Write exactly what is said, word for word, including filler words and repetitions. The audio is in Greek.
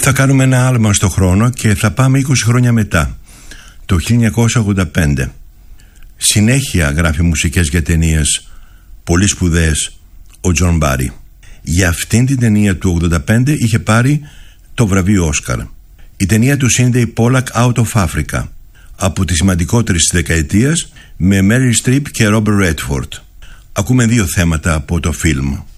Θα κάνουμε ένα άλμα στο χρόνο και θα πάμε είκοσι χρόνια μετά, το χίλια εννιακόσια ογδόντα πέντε. Συνέχεια γράφει μουσικές για ταινίες πολύ σπουδαίες ο Τζον Μπάρι. Για αυτήν την ταινία του ογδόντα πέντε είχε πάρει το βραβείο Όσκαρ. Η ταινία του είναι η Pollack Out of Africa, από τις σημαντικότερες της δεκαετίας, με Meryl Streep και Robert Redford. Ακούμε δύο θέματα από το φιλμ.